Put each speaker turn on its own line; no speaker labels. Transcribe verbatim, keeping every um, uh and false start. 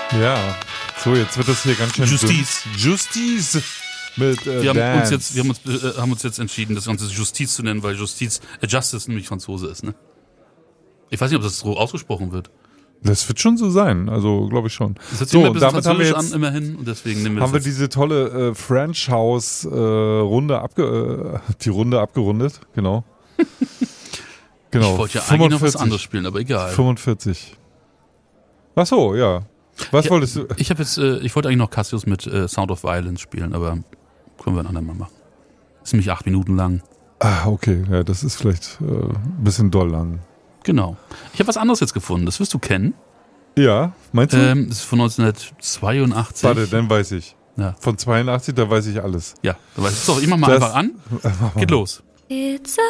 Ja, so jetzt wird das hier ganz schön
Justice.
dünn. Justice mit äh,
Wir haben
Dance.
uns jetzt, wir haben uns, äh, haben uns jetzt entschieden, das Ganze Justiz zu nennen, weil Justiz, äh, Justice nämlich Franzose ist, ne? Ich weiß nicht, ob das so ausgesprochen wird.
Das wird schon so sein, also glaube ich schon.
Das hört sich
So,
immer ein bisschen
damit haben wir
französisch
jetzt
an, immerhin, und deswegen nehmen wir
haben wir
das jetzt.
diese tolle äh, French House äh, Runde abge äh, die Runde abgerundet, genau. Genau.
Ich wollte ja eigentlich noch was
fünfundvierzig.
anderes spielen, aber egal.
fünfundvierzig. Ach so, ja. Was
Ja,
wolltest du?
Ich habe jetzt, äh, ich wollte eigentlich noch Cassius mit äh, Sound of Violence spielen, aber können wir ein andermal machen. Ist nämlich acht Minuten lang.
Ah, okay, ja, das ist vielleicht äh, ein bisschen doll lang.
Genau. Ich habe was anderes jetzt gefunden, das wirst du kennen.
Ja, meinst du?
Ähm, das ist von neunzehnhundertzweiundachtzig.
Warte, dann weiß ich.
Ja,
Von zweiundachtzig, da weiß ich alles.
ja. Da weißt du, ich mach mal
Das-
einfach an. Geht los.
It's a